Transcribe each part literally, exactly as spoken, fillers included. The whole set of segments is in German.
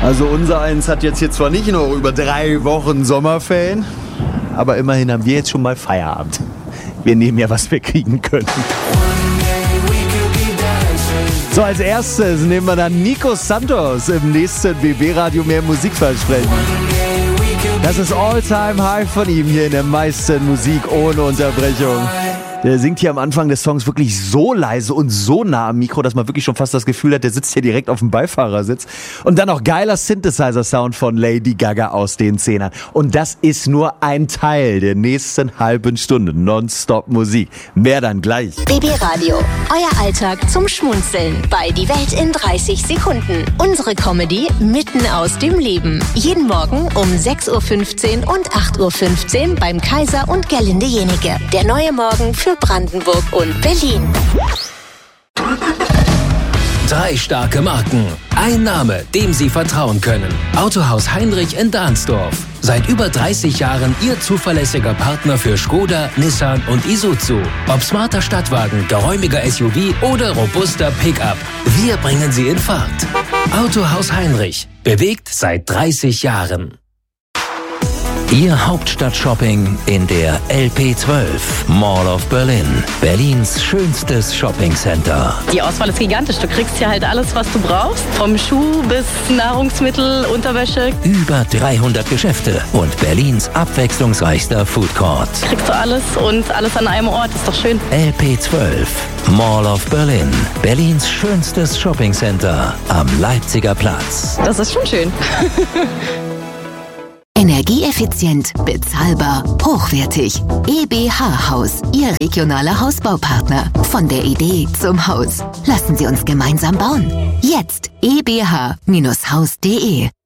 Also unser eins hat jetzt hier zwar nicht noch über drei Wochen Sommerferien, aber immerhin haben wir jetzt schon mal Feierabend. Wir nehmen ja, was wir kriegen können. So, als erstes nehmen wir dann Nico Santos im nächsten B B-Radio mehr Musik versprechen. Das ist All-Time High von ihm hier in der meisten Musik ohne Unterbrechung. Der singt hier am Anfang des Songs wirklich so leise und so nah am Mikro, dass man wirklich schon fast das Gefühl hat, der sitzt hier direkt auf dem Beifahrersitz. Und dann noch geiler Synthesizer-Sound von Lady Gaga aus den Zehnern. Und das ist nur ein Teil der nächsten halben Stunde Nonstop-Musik. Mehr dann gleich. B B-Radio, euer Alltag zum Schmunzeln bei Die Welt in dreißig Sekunden. Unsere Comedy mitten aus dem Leben. Jeden Morgen um sechs Uhr fünfzehn und acht Uhr fünfzehn beim Kaiser und Gerlinde Jenike. Der neue Morgen für Brandenburg und Berlin. Drei starke Marken. Ein Name, dem Sie vertrauen können. Autohaus Heinrich in Dahnsdorf. Seit über dreißig Jahren Ihr zuverlässiger Partner für Skoda, Nissan und Isuzu. Ob smarter Stadtwagen, geräumiger S U V oder robuster Pickup. Wir bringen Sie in Fahrt. Autohaus Heinrich. Bewegt seit dreißig Jahren. Ihr Hauptstadt-Shopping in der L P zwölf Mall of Berlin. Berlins schönstes Shoppingcenter. Die Auswahl ist gigantisch. Du kriegst hier halt alles, was du brauchst. Vom Schuh bis Nahrungsmittel, Unterwäsche. Über dreihundert Geschäfte und Berlins abwechslungsreichster Foodcourt. Kriegst du alles und alles an einem Ort. Ist doch schön. L P zwölf Mall of Berlin. Berlins schönstes Shoppingcenter am Leipziger Platz. Das ist schon schön. Energieeffizient, bezahlbar, hochwertig. E B H Haus, Ihr regionaler Hausbaupartner. Von der Idee zum Haus. Lassen Sie uns gemeinsam bauen. Jetzt e b h Bindestrich haus punkt d e.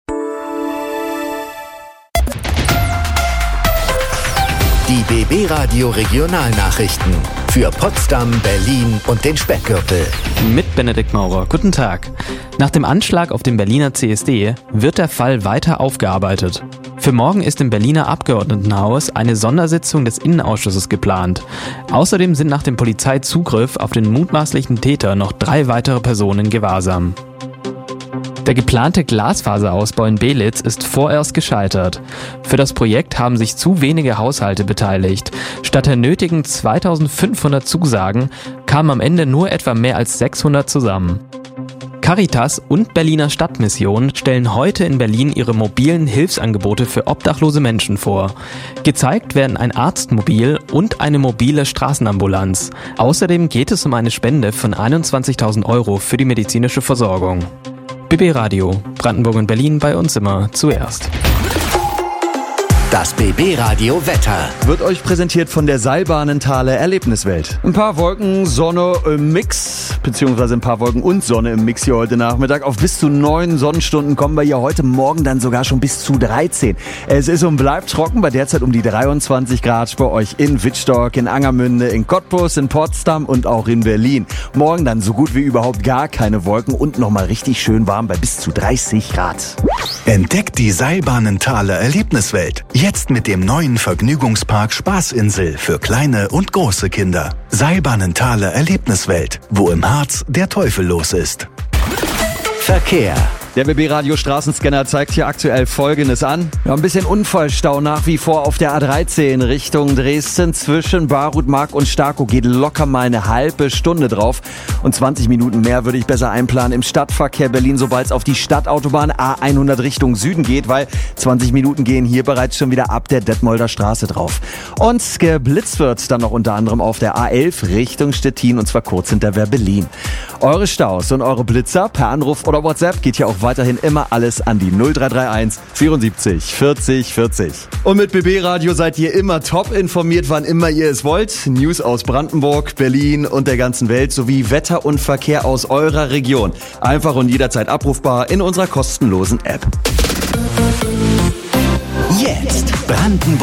Die B B-Radio Regionalnachrichten für Potsdam, Berlin und den Speckgürtel. Mit Benedikt Maurer. Guten Tag. Nach dem Anschlag auf dem Berliner C S D wird der Fall weiter aufgearbeitet. Für morgen ist im Berliner Abgeordnetenhaus eine Sondersitzung des Innenausschusses geplant. Außerdem sind nach dem Polizeizugriff auf den mutmaßlichen Täter noch drei weitere Personen in Gewahrsam. Der geplante Glasfaserausbau in Belitz ist vorerst gescheitert. Für das Projekt haben sich zu wenige Haushalte beteiligt. Statt der nötigen zweitausendfünfhundert Zusagen kamen am Ende nur etwa mehr als sechshundert zusammen. Caritas und Berliner Stadtmission stellen heute in Berlin ihre mobilen Hilfsangebote für obdachlose Menschen vor. Gezeigt werden ein Arztmobil und eine mobile Straßenambulanz. Außerdem geht es um eine Spende von einundzwanzigtausend Euro für die medizinische Versorgung. B B-Radio, Brandenburg und Berlin, bei uns immer zuerst. Das B B-Radio Wetter wird euch präsentiert von der Seilbahnenthaler Erlebniswelt. Ein paar Wolken, Sonne im Mix, beziehungsweise ein paar Wolken und Sonne im Mix hier heute Nachmittag. Auf bis zu neun Sonnenstunden kommen wir hier heute Morgen dann sogar schon bis zu dreizehn. Es ist und bleibt trocken, bei derzeit um die dreiundzwanzig Grad bei euch in Wittstock, in Angermünde, in Cottbus, in Potsdam und auch in Berlin. Morgen dann so gut wie überhaupt gar keine Wolken und nochmal richtig schön warm bei bis zu dreißig Grad. Entdeckt die Seilbahnenthaler Erlebniswelt. Jetzt mit dem neuen Vergnügungspark Spaßinsel für kleine und große Kinder. Seilbahnenthaler Erlebniswelt, wo im Harz der Teufel los ist. Verkehr. Der B B-Radio Straßenscanner zeigt hier aktuell Folgendes an. Ja, ein bisschen Unfallstau nach wie vor auf der A dreizehn Richtung Dresden. Zwischen Barutmark und Starkow geht locker mal eine halbe Stunde drauf. Und zwanzig Minuten mehr würde ich besser einplanen im Stadtverkehr Berlin, sobald es auf die Stadtautobahn A hundert Richtung Süden geht, weil zwanzig Minuten gehen hier bereits schon wieder ab der Detmolder Straße drauf. Und geblitzt wird dann noch unter anderem auf der A elf Richtung Stettin, und zwar kurz hinter Werbelin. Eure Staus und eure Blitzer per Anruf oder WhatsApp geht ja auch weiterhin immer alles an die null drei drei eins vierundsiebzig vierzig vierzig. Und mit B B-Radio seid ihr immer top informiert, wann immer ihr es wollt. News aus Brandenburg, Berlin und der ganzen Welt sowie Wetter und Verkehr aus eurer Region. Einfach und jederzeit abrufbar in unserer kostenlosen App. Jetzt Brandenburg.